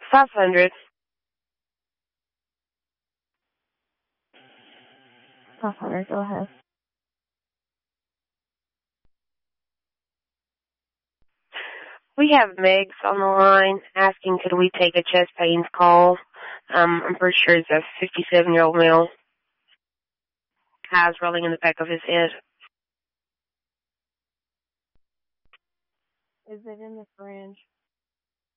500. 500, go ahead. We have Megs on the line asking could we take a chest pains call. I'm pretty sure it's a 57-year-old male. Eyes rolling in the back of his head. Is it in the fringe?